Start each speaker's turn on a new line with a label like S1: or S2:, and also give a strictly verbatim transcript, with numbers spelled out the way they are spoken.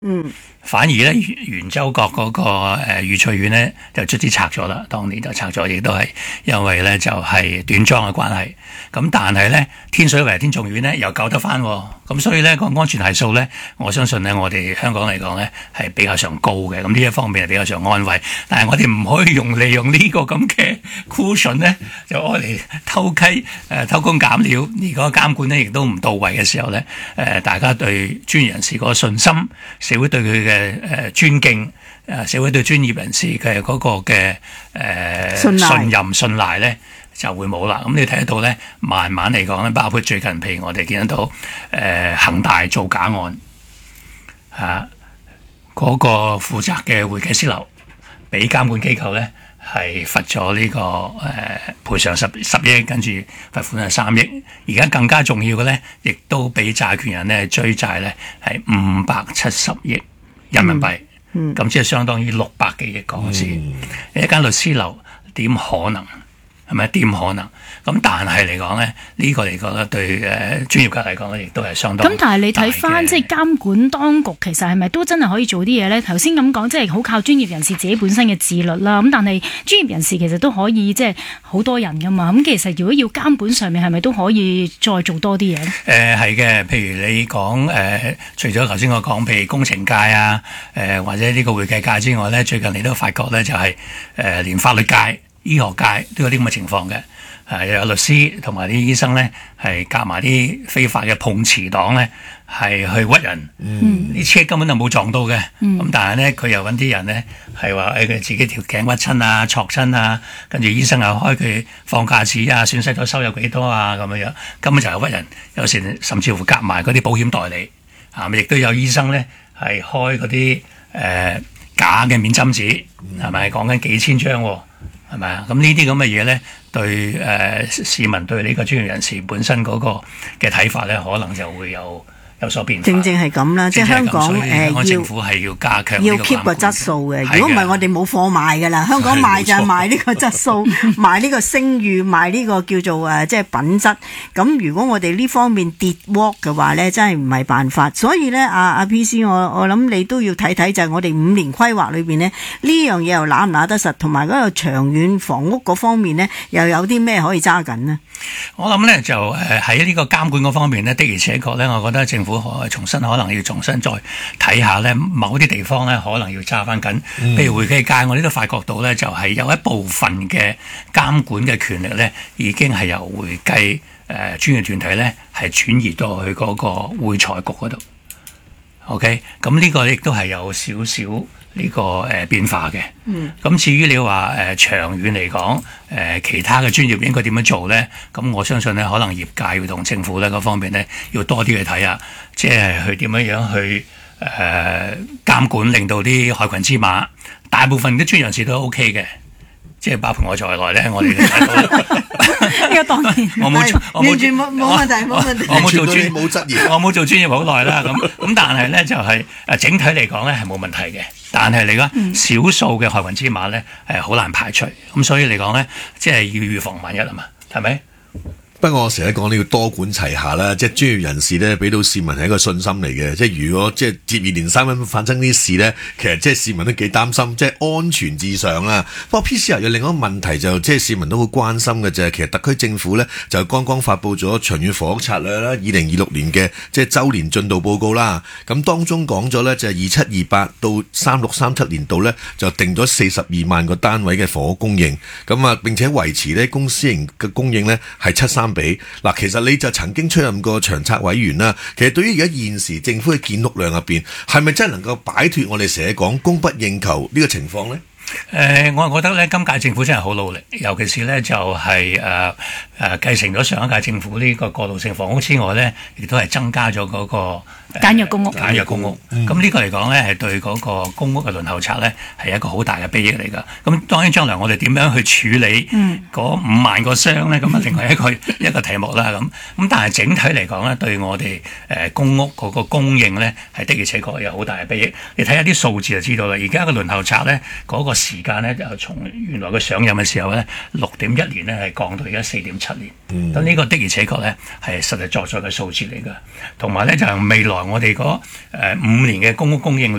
S1: 嗯，
S2: 反而咧圓洲角嗰、那個誒御翠苑咧就卒之拆咗啦，當年就拆咗，亦都係因為咧就係、是、短裝嘅關係。咁但係咧天水圍天頌苑咧又救得翻，咁所以咧個安全係數咧，我相信咧我哋香港嚟講咧係比較上高嘅。咁呢一方面係比較上安慰，但係我哋唔可以用利用呢個咁嘅 cushion 咧，就愛嚟偷雞誒、呃、偷工減料。如果監管咧亦都唔到位嘅時候咧，誒、呃、大家對專業人士嗰個信心，社會對佢嘅誒尊敬，誒社會對專業人士嘅嗰個嘅誒、呃、信任信賴咧就會冇啦。咁你睇得到咧，慢慢嚟講咧，包括最近譬如我哋見得到誒恒大造假案嚇，嗰、那個負責嘅會計師樓俾監管機構咧係罰咗呢、這個誒、呃、賠償十十億，跟住罰款係三億。而家更加重要嘅咧，亦都俾債權人咧追債咧係五百七十億人民幣，咁、嗯嗯、即係相當於六百幾億港紙。嗯、一間律師樓點可能？係咪點可能？咁但係嚟講咧，呢、這個嚟講咧，對誒專業界嚟講咧，亦都係相當。
S3: 咁但係你睇翻即係監管當局，其實係咪都真係可以做啲嘢咧？頭先咁講，即係好靠專業人士自己本身嘅自律啦。咁但係專業人士其實都可以即係好多人噶嘛。咁其實如果要監管上面，係咪都可以再做多啲嘢咧？誒
S2: 係嘅，譬如你講誒、呃，除咗頭先我講，譬如工程界啊，誒、呃、或者呢個會計界之外咧，最近你都發覺咧，就係、是、誒、呃、連法律界、醫學界都有啲咁嘅情況嘅。誒又有律師同埋啲醫生咧，係夾埋啲非法嘅碰瓷黨咧，係去屈人。嗯，啲車根本就冇撞到嘅。咁、嗯、但係咧，佢又揾啲人咧，係話誒佢自己條頸屈親啊、挫親啊，跟住醫生又開佢放假紙啊，損失咗收入幾多啊咁樣樣，根本就係屈人。有時甚至乎夾埋嗰啲保險代理，啊，亦都有醫生咧係開嗰啲誒假嘅免針紙，係咪講緊幾千張喎？係咪啊？咁呢啲咁嘅嘢咧，對誒、呃、市民對呢個專業人士本身嗰個嘅睇法咧，可能就會有有所變化。
S1: 正正係咁啦，即係香港誒
S2: 香港政府係要加強
S1: 要 keep 個質素嘅。如果唔係，我哋冇貨賣㗎啦。香港賣就係賣呢個質素，賣呢個聲譽，賣呢個叫做誒即係品質。咁如果我哋呢方面跌鑊嘅話咧，真係唔係辦法。所以咧，阿阿 P C，我我諗你都要睇睇，就係我哋五年規劃裏邊呢，呢樣嘢又揦唔揦得實，同埋嗰個長遠房屋嗰方面呢，又有啲咩可以揸緊呢？
S2: 我諗咧就誒喺呢個監管嗰方面呢，的而且確咧，我覺得政府可重新可能要重新再睇下咧，某啲地方咧可能要揸翻緊。譬如會計界，我哋都發覺到咧，就係有一部分嘅監管嘅權力咧，已經係由會計誒專業團體咧係轉移到去嗰個會財局嗰度。OK，咁呢個亦都係有少少呢個誒變化嘅。嗯。咁至於你話誒長遠嚟講，誒其他嘅專業應該點樣做咧？咁我相信咧，可能業界要同政府咧嗰方面咧，要多啲去睇下，即係去點樣樣去誒監管，令到啲害群之馬，大部分啲專業人士都 OK 嘅。即係包括我在內咧，我哋都睇到。
S3: 呢個當然，
S2: 我冇，我
S1: 完全冇冇問題，冇問題。
S2: 我冇做專業，
S4: 冇質疑。
S2: 我冇做專業好耐啦，咁咁，但係咧就係誒整體嚟講咧係冇問題嘅。但係嚟講少數嘅害群之馬咧係好難排除。咁所以嚟講咧，即係要預防萬一啊嘛，係咪？
S4: 不過我成日講呢要多管齊下啦，即係專業人士咧，俾到市民係一個信心嚟嘅。即係如果即係接二連三咁發生啲事咧，其實即係市民都幾擔心，即係安全至上啦。不過 P C R 有另一個問題就即係市民都好關心嘅就係，其實特區政府咧就剛剛發布咗長遠房屋策略啦，二零二六年嘅即係週年進度報告啦。咁當中講咗咧就係二七二八到三六三七年度咧就定咗四十二萬個單位嘅房屋供應，咁啊並且維持咧公私營嘅供應咧係七三比嗱，其實你就曾經出任過長策委員啦。其實對於而家現時政府嘅建屋量入邊，係咪真係能夠擺脫我哋成日講供不應求呢個情況呢？
S2: 誒、呃，我覺得咧，今屆政府真係好努力，尤其是咧就係誒誒繼承咗上一屆政府呢個過渡性房屋之外咧，亦都係增加咗嗰、那個
S3: 簡約公屋。
S2: 簡約公屋，咁、嗯、呢個嚟講咧係對嗰個公屋嘅輪候冊咧係一個好大嘅裨益嚟㗎。咁當然將來我哋點樣去處理嗰五萬個箱咧，咁啊另外一個一個題目啦。咁咁但係整體嚟講咧，對我哋誒公屋嗰個供應咧係的而且確有好大嘅裨益。你睇下啲數字就知道啦。而家個輪候冊咧嗰、那個時間咧就從原來佢上任嘅時候咧六點一年咧係降到而家四點七年。咁呢、嗯、個的而且確咧係實實在在嘅數字嚟㗎。同埋咧就係未來我哋嗰誒五年嘅公屋供應